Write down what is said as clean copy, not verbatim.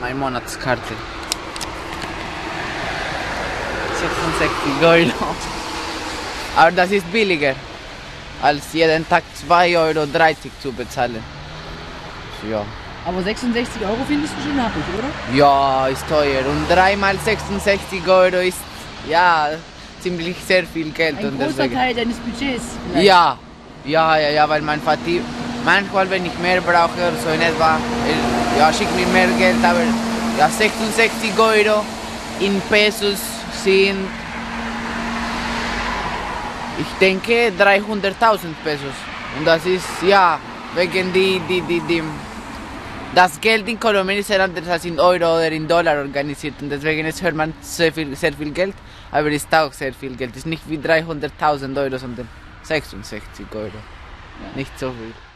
meine Monatskarte. 66 €. Aber das ist billiger, als jeden Tag 2,30 € zu bezahlen. Ja. Aber 66 € findest du schon happig, oder? Ja, ist teuer. Und 3 mal 66 € ist ja ziemlich sehr viel Geld. Ein und großer deswegen, Teil deines Budgets. Vielleicht. ja, weil mein Vater manchmal, wenn ich mehr brauche oder so in etwa, ja, schickt mir mehr Geld, aber ja, 66 € in Pesos sind, ich denke, 300.000 Pesos. Und das ist, ja, wegen das Geld in Kolumbien ist anders als in Euro oder in Dollar organisiert. Und deswegen hört man sehr viel Geld, aber es ist auch sehr viel Geld. Es ist nicht wie 300.000 €, sondern 66 €. Ja. Nicht so viel.